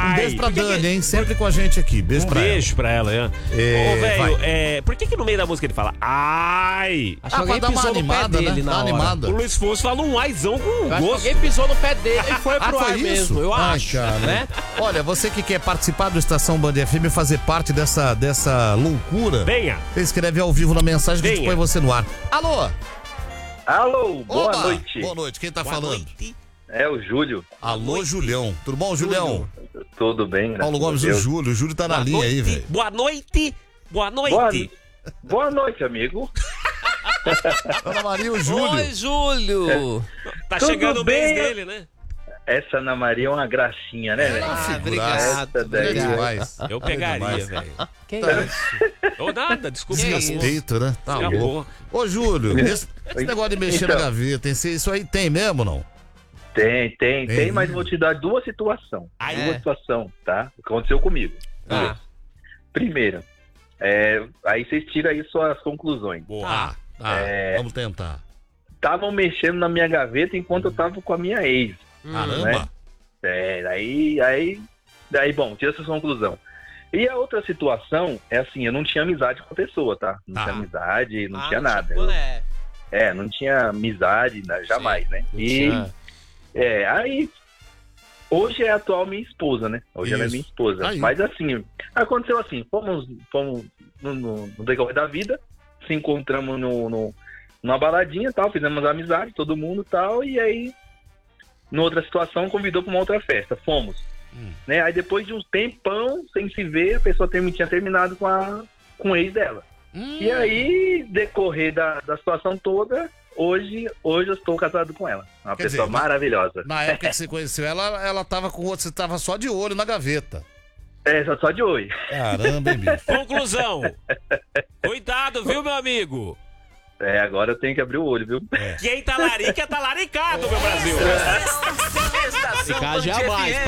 Um beijo pra Dani, hein? Sempre com a gente aqui. Beijo pra ela. Um beijo pra ela, hein? Ô, velho, por que no meio da música ele fala ai? Acho que alguém pra dar uma pisou no pé animada, dele né? na Dá uma hora. animada. O Luiz Fonso fala um aizão com Eu acho que gosto. alguém pisou no pé dele e foi pro foi ar isso? mesmo, eu Ai, acho, cara. né? Olha, você que quer participar do Estação Band FM e fazer parte dessa loucura, Venha. você escreve ao vivo na mensagem que a gente Venha. põe você no ar. Alô? Alô, boa Oba! noite. Boa noite, quem tá falando? É o Júlio. Alô, Julião. Tudo bom, Julião? Tudo bem, Paulo Gomes, o Júlio. O Júlio tá na Boa linha aí, noite. velho. Boa noite. Boa noite. Boa noite, amigo. Ana Maria, o Júlio. Oi, Júlio. Tá Tudo chegando o mês bem? dele, né? Essa Ana Maria é uma gracinha, né, velho? Obrigado. Essa daí. É demais. Eu pegaria, demais. velho. Que isso? Ou nada, desculpa. Desrespeito, né? Tá Acabou. louco. Ô, Júlio, esse negócio de mexer na Então. gaveta, isso aí tem mesmo, não? Tem, mas vou te dar duas situações. Duas situações, tá? O que aconteceu comigo. Ah. Primeiro, aí vocês tiram aí suas conclusões. Boa. Vamos tentar. Estavam mexendo na minha gaveta enquanto eu tava com a minha ex. Caramba. Daí, bom, tira essa conclusão. E a outra situação é assim, eu não tinha amizade com a pessoa, tá? Não tinha amizade, não tinha nada. Não tinha amizade, jamais, né? Aí, hoje é a atual minha esposa, né? Hoje ela é minha esposa. Aí. Mas assim, aconteceu assim, fomos no decorrer da vida, se encontramos numa baladinha e tal, fizemos amizade, todo mundo e tal, e aí, numa outra situação, convidou para uma outra festa, fomos. Né? Aí depois de um tempão sem se ver, a pessoa tinha terminado com o ex dela. E aí, decorrer da situação toda, hoje eu estou casado com ela. Uma Quer pessoa dizer, maravilhosa. Na época que você conheceu ela tava com outro, você tava só de olho na gaveta. Só de oi. Caramba, hein, bicho? Conclusão. Cuidado, viu, meu amigo? Agora eu tenho que abrir o olho, viu? Quem tá larica é talaricado, meu Brasil. Ficar jamais,